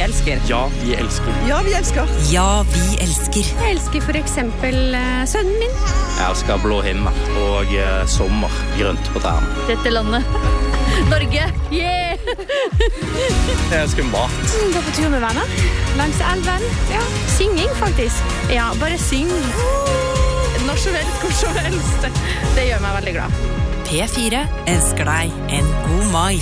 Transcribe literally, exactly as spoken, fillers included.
elsker. Ja, vi elsker. Ja, vi elsker. Ja, vi elsker. Jeg elsker for eksempel uh, sønnen min. Jeg elsker blå himmel og uh, sommer, grønt på tærne. Dette landet. Norge, yeah! Jeg elsker mat. Gå på tur med venner. Langs elven. Ja, synging faktisk. Ja, bare syng. Når som helst, hvor som helst. Det gjør meg veldig glad. P fire elsker deg en god mai.